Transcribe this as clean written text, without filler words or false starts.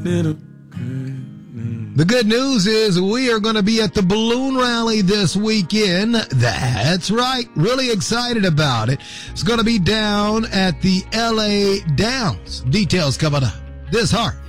The good news is we are going to be at the balloon rally this weekend. That's right. Really excited about it. It's going to be down at the LA Downs. Details coming up this heart